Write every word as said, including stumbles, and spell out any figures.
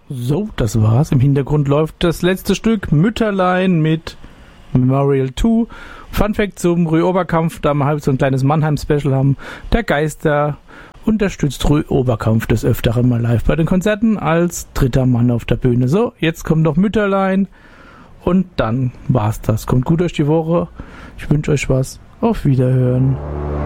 So, das war's. Im Hintergrund läuft das letzte Stück Mütterlein mit Memorial zwei. Fun Fact zum Rüh-Oberkampf, da wir halt so ein kleines Mannheim-Special haben. Der Geister unterstützt Rüh-Oberkampf des Öfteren mal live bei den Konzerten als dritter Mann auf der Bühne. So, jetzt kommt noch Mütterlein und dann war's das. Kommt gut durch die Woche. Ich wünsche euch was. Auf Wiederhören.